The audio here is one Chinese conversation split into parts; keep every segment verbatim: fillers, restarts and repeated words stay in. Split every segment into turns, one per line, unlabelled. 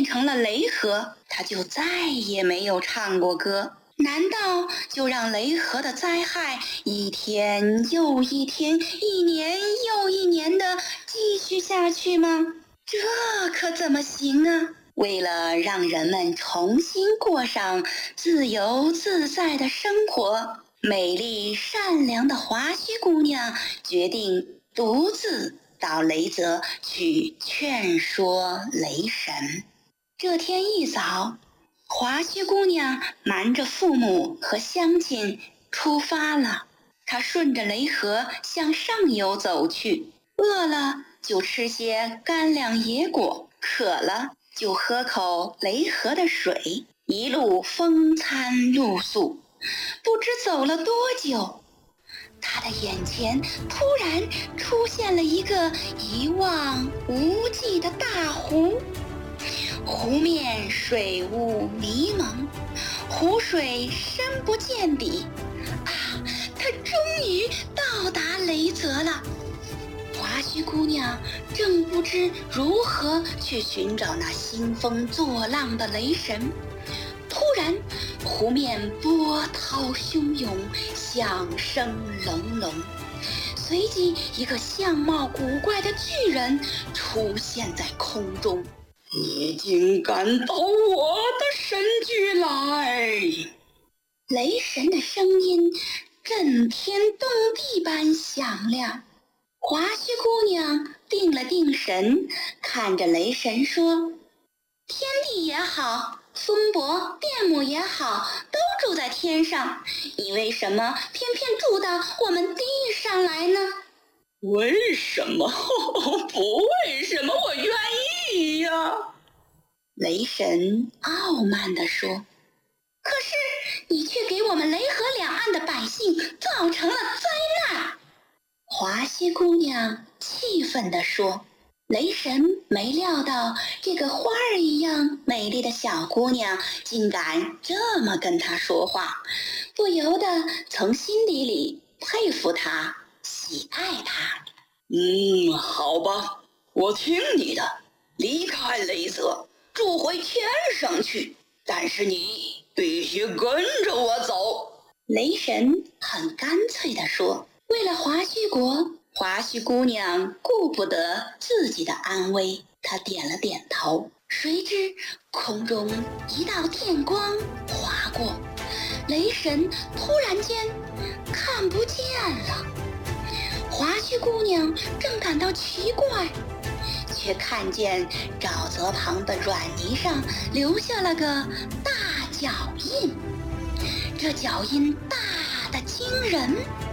成了雷河，他就再也没有唱过歌。难道就让雷河的灾害一天又一天，一年又一年的继续下去吗？这可怎么行啊？为了让人们重新过上自由自在的生活，美丽善良的华胥姑娘决定独自到雷泽去劝说雷神。这天一早，华胥姑娘瞒着父母和乡亲出发了。她顺着雷河向上游走去，饿了就吃些干粮野果，渴了就喝口雷河的水，一路风餐露宿。不知走了多久，他的眼前突然出现了一个一望无际的大湖，湖面水雾迷蒙，湖水深不见底。啊，他终于到达雷泽了。华胥姑娘正不知如何去寻找那兴风作浪的雷神，突然湖面波涛汹涌，响声隆隆，随即一个相貌古怪的巨人出现在空中。
你竟敢到我的神居来！
雷神的声音震天动地般响亮。华胥姑娘定了定神，看着雷神说：天地也好，风伯、电母也好，都住在天上，你为什么偏偏住到我们地上来呢？
为什么？不为什么，我愿意呀！
雷神傲慢地说。可是你却给我们雷河两岸的百姓造成了灾难。华胥姑娘气愤地说。雷神没料到这个花儿一样美丽的小姑娘竟敢这么跟她说话，不由得从心底里佩服她，喜爱她。
嗯，好吧，我听你的，离开雷泽，住回天上去，但是你必须跟着我走。
雷神很干脆地说。为了华胥国，华胥姑娘顾不得自己的安危，她点了点头。谁知空中一道电光划过，雷神突然间看不见了。华胥姑娘正感到奇怪，却看见沼泽旁的软泥上留下了个大脚印，这脚印大得惊人。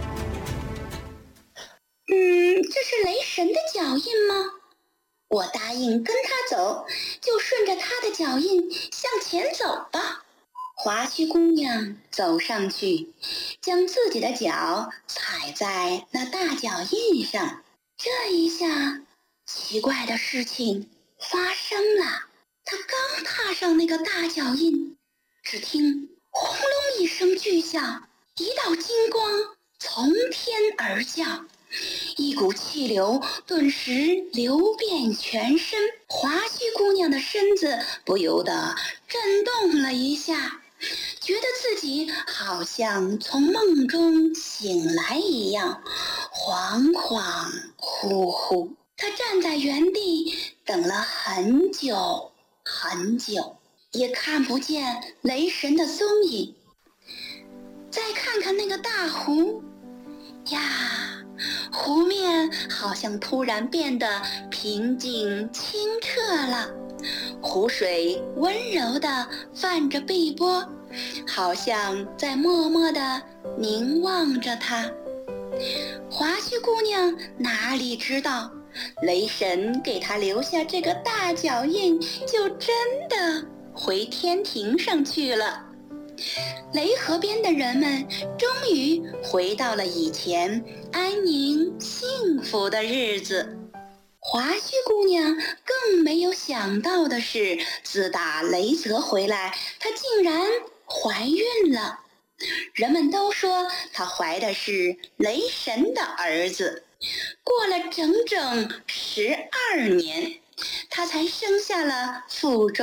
嗯，这是雷神的脚印吗？我答应跟他走，就顺着他的脚印向前走吧。华胥姑娘走上去，将自己的脚踩在那大脚印上。这一下，奇怪的事情发生了。她刚踏上那个大脚印，只听轰隆一声巨响，一道金光从天而降，一股气流顿时流遍全身，华胥姑娘的身子不由得震动了一下，觉得自己好像从梦中醒来一样，恍恍惚惚。她站在原地等了很久很久，也看不见雷神的踪影。再看看那个大湖呀，湖面好像突然变得平静清澈了，湖水温柔地泛着碧波，好像在默默地凝望着他。华胥姑娘哪里知道，雷神给她留下这个大脚印，就真的回天庭上去了。雷河边的人们终于回到了以前安宁幸福的日子。华胥姑娘更没有想到的是，自打雷泽回来，她竟然怀孕了。人们都说她怀的是雷神的儿子。过了整整十二年，她才生下了腹中